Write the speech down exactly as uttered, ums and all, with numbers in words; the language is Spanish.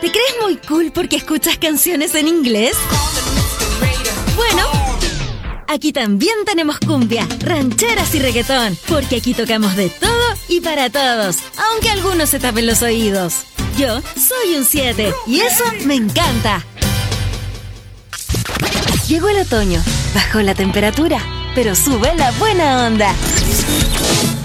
¿Te crees muy cool porque escuchas canciones en inglés? Bueno, aquí también tenemos cumbia, rancheras y reggaetón, porque aquí tocamos de todo y para todos, aunque algunos se tapen los oídos. Yo soy un siete y eso me encanta. Llegó el otoño, bajó la temperatura, pero sube la buena onda.